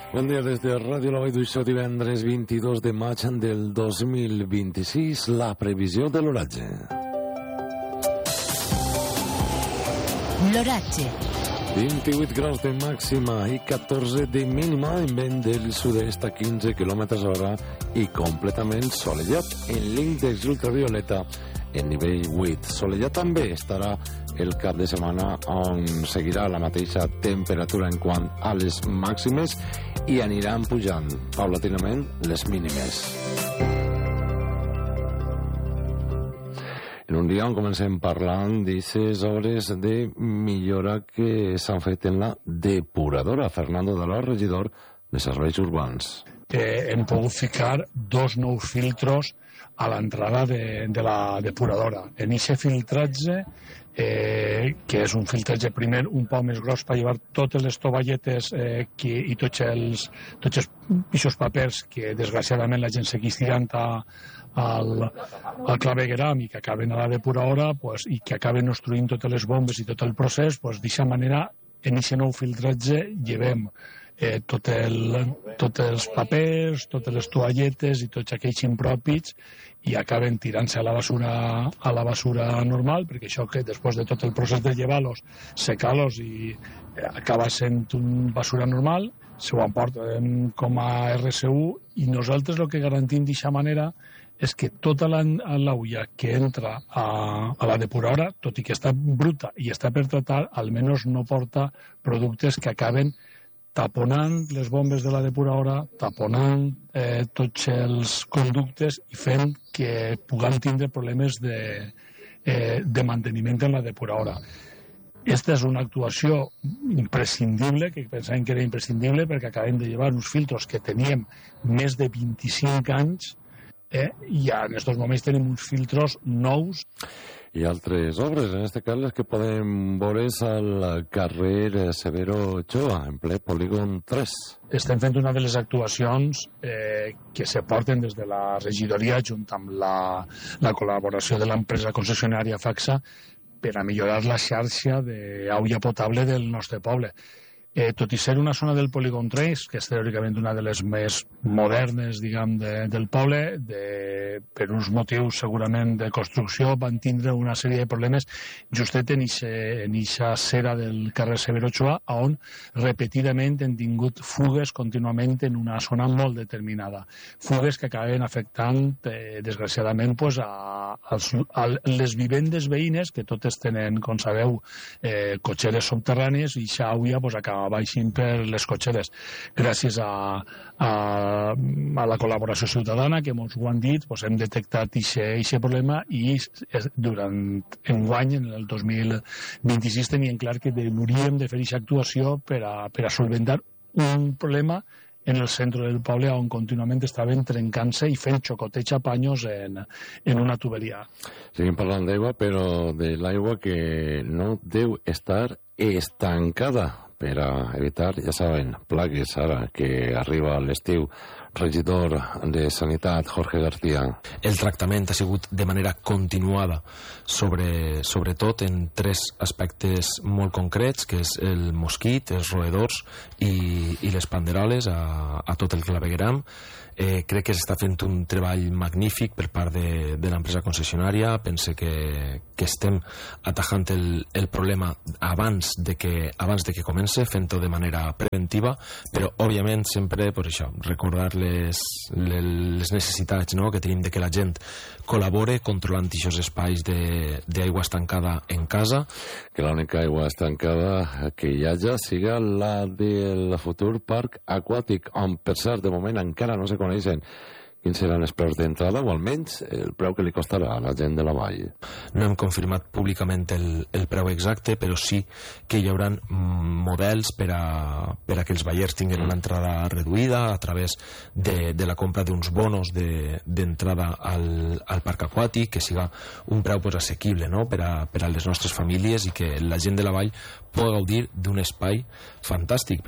Bon dia des de Ràdio La Vall d'Uixó, divendres 22 de maig del 2026, la previsió de l'oratge. L'oratge. 28 graus de màxima i 14 de mínima en vent del sud-est a 15 km/h i completament solellat en l'índex ultravioleta en nivell 8. Solellat també estarà el cap de setmana on seguirà la mateixa temperatura en quant a les màximes i aniran pujant paulatinament les mínimes. En un dia on comencem parlant d'aquestes obres de millora que s'han fet en la depuradora. Fernando Daló, regidor de Serveis Urbans. Hem pogut ficar 2 nous filtros a l'entrada de la depuradora. En aquest filtratge, que és un filtratge primer un poc més gros per llevar totes les tovalletes i tots els pixos papers que desgraciadament la gent segueix tirant al clavegueram i que acaben a la depuradora i que acaben obstruint totes les bombes i tot el procés, d'aquesta manera en aquest nou filtratge llevem tots els papers, totes les toalletes i tots aquells impropis i acaben tirant-se a la basura normal, perquè això que després de tot el procés de llevar-los, secar-los i acaba sent una basura normal, se ho emporten com a RSU i nosaltres el que garantim d'aquesta manera és que tota l'aulla que entra a la depuradora, tot i que està bruta i està per tratar, almenys no porta productes que acaben taponant les bombes de la depuradora, taponant tots els conductes i fent que puguem tindre problemes de manteniment en la depuradora. Aquesta és una actuació imprescindible, que pensàvem que era imprescindible, perquè acabem de llevar uns filtros que teníem més de 25 anys i en aquests moments tenim uns filtros nous. I altres obres, en aquest cas les que podem veure al carrer Severo Ochoa, en ple polígon 3. Estem fent una de les actuacions que se porten des de la regidoria junt amb la col·laboració de l'empresa concessionària FACSA per a millorar la xarxa d'aigua potable del nostre poble. Tot i ser una zona del polígon 3, que és teòricament una de les més modernes, diguem, del poble, per uns motius segurament de construcció, van tindre una sèrie de problemes justet en eixa cera del carrer Severo Ochoa, on repetidament hem tingut fugues contínuament en una zona molt determinada. Fugues que acaben afectant, desgraciadament, a les vivendes veïnes, que totes tenen, com sabeu, cotxeres subterrànies, i això avui acaba baixint per les cotxeres. Gràcies a la col·laboració ciutadana, que ens ho han dit, hem detectat aquest problema i durant enguany, en el 2026, teníem clar que hauríem de fer aquesta actuació per a solventar un problema en el centre del poble on contínuament estaven trencant-se i fent xocoteig a panyos en una tuberia. Seguim parlant d'aigua, però de l'aigua que no deu estar estancada per a evitar, ja saben, plagues ara que arriba l'estiu. Regidor de Sanitat, Jorge García. El tractament ha sigut de manera continuada, sobretot en 3 aspectes molt concrets, que és el mosquit, els roedors i les panderoles a tot el clavegueram. Crec que s'està fent un treball magnífic per part de l'empresa concessionària. Pense que estem atajant el problema abans de que comence, fent-ho de manera preventiva, però òbviament sempre recordar les necessitats que tenim de que la gent col·labore controlant aquests espais d'aigua estancada en casa. Que l'única aigua estancada que hi hagi siga la del futur parc aquàtic, on per cert de moment encara no se coneixen quins seran els preus d'entrada o almenys el preu que li costarà a la gent de la vall. No hem confirmat públicament el preu exacte, però sí que hi haurà models per a que els vallers tinguin una entrada reduïda a través de la compra d'uns bonos d'entrada al parc aquàtic, que siga un preu assequible per a les nostres famílies i que la gent de la vall pugui gaudir d'un espai fantàstic.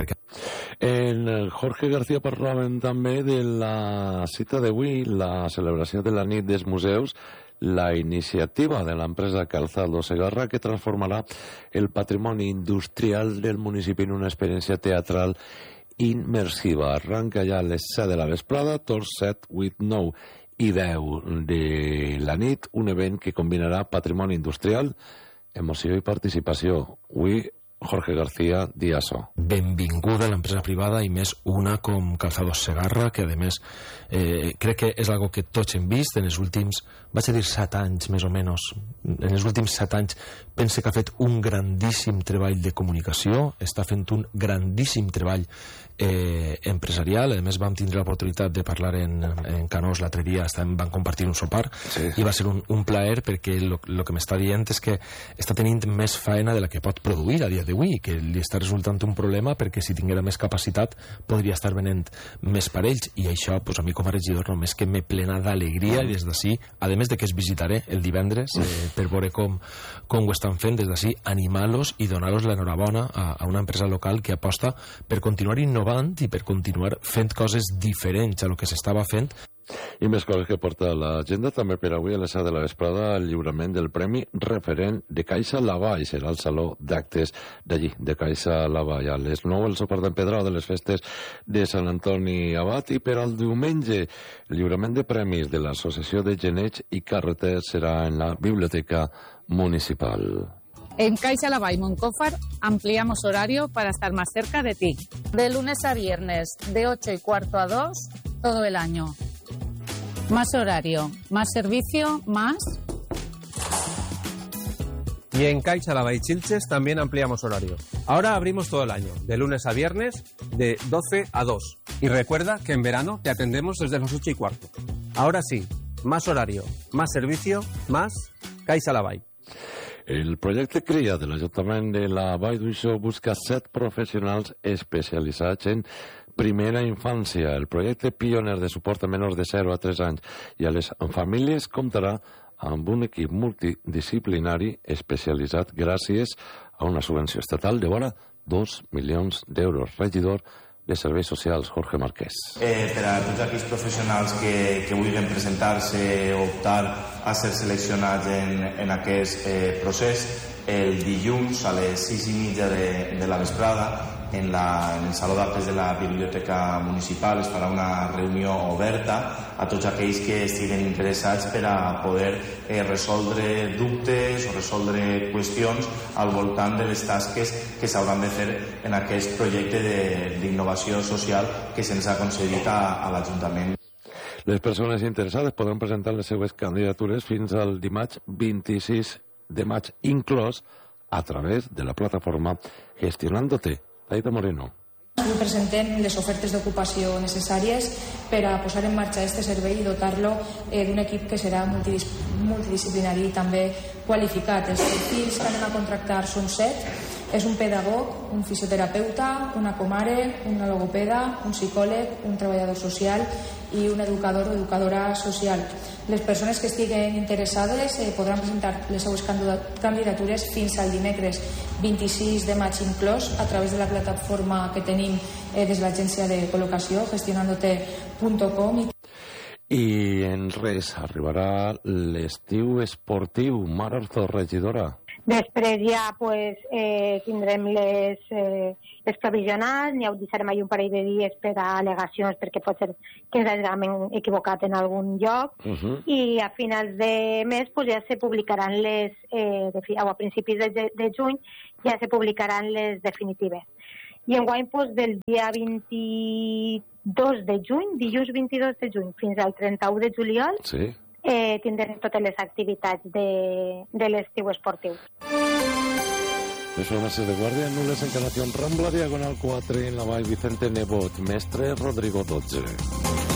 En Jorge García parlaven també de la cita d'avui, la celebració de la nit dels museus, la iniciativa de l'empresa Calzado Segarra que transformarà el patrimoni industrial del municipi en una experiència teatral immersiva. Arranca ja a les 7 de la vesprada, tots 7, 8, 9 i 10 de la nit, un event que combinarà patrimoni industrial, emoció i participació. Avui, Jorge García Díazo. Benvinguda a l'empresa privada i més una com Calzados Segarra, que a més crec que és algo que tots hem vist en els últims, vaig a dir 7 anys més o menys, en els últims 7 anys pense que ha fet un grandíssim treball de comunicació, està fent un grandíssim treball empresarial. A més vam tindre l'oportunitat de parlar en Canós l'altre dia, van compartir un sopar, sí. I va ser un plaer perquè el que m'està dient és que està tenint més faena de la que pot produir a dia d'avui, que li està resultant un problema perquè si tinguera més capacitat podria estar venent més parells, i això pues, a mi com a regidor només que me plena d'alegria, i des d'ací, a més de que es visitaré el divendres per veure com ho estan fent, des d'ací animar-los i donar-los l'enhorabona a una empresa local que aposta per continuar innovant i per continuar fent coses diferents a lo que s'estava fent. I més coses que porta l'agenda també per avui a les 7 de la vesprada, el lliurament del Premi Referent de Caixa Laval. Serà el saló d'actes d'allí, de Caixa Laval. A les 9 el sopar d'empedrada de les festes de Sant Antoni Abat, i per al diumenge el lliurament de premis de l'Associació de Geneig i Carreters serà en la Biblioteca Municipal. En Caixa Laval y Moncófar ampliamos horario para estar más cerca de ti. De lunes a viernes, de 8:15 a 2, todo el año. Más horario, más servicio, más... Y en Caixa Laval y Chilches también ampliamos horario. Ahora abrimos todo el año, de lunes a viernes, de 12 a 2. Y recuerda que en verano te atendemos desde las 8:15. Ahora sí, más horario, más servicio, más Caixa Laval. El projecte CRIA de l'Ajuntament de la Vall d'Uixó busca 7 professionals especialitzats en primera infància. El projecte pioner de suport a menors de 0 a 3 anys i a les famílies comptarà amb un equip multidisciplinari especialitzat gràcies a una subvenció estatal de vora 2 milions d'euros. Regidor de Serveis Socials, Jorge Marquès. Per a tots aquells professionals que vulguin presentar-se o optar a ser seleccionats en aquest procés, el dilluns a les 6:30 de la vesprada en el Saló d'Actes de la Biblioteca Municipal es farà una reunió oberta a tots aquells que estiguen interessats per a poder resoldre dubtes o resoldre qüestions al voltant de les tasques que s'hauran de fer en aquest projecte d'innovació social que se'ns ha concedit a l'Ajuntament. Les persones interessades podran presentar les seues candidatures fins al dimarts 26 de maig, inclòs a través de la plataforma Gestionándote. Aida Moreno. Presentem les ofertes d'ocupació necessàries per a posar en marxa aquest servei i dotar-lo d'un equip que serà multidisciplinari i també qualificat. Els perfils que anem a contractar són 7. És un pedagog, un fisioterapeuta, una comare, una logopeda, un psicòleg, un treballador social i un educador o educadora social. Les persones que estiguen interessades podran presentar les seues candidatures fins al dimecres 26 de maig inclòs a través de la plataforma que tenim des de l'agència de col·locació gestionandote.com. I en res arribarà l'estiu esportiu. Mar Arzó, regidora. Després ja tindrem les provisionals, n'hi deixarem un parell de dies per a al·legacions perquè pot ser que ens hàgim equivocat en algun lloc, i a finals de mes ja se publicaran a principis de juny ja se publicaran les definitives. I enguany del dia 22 de juny, dilluns 22 de juny fins al 31 de juliol, tindrem totes les activitats de l'estiu esportiu. Les farmàcies de Guàrdia, Nules, Encarnación, Rambla, Diagonal 4, en la Vall Vicente Nebot, Mestre Rodrigo 12.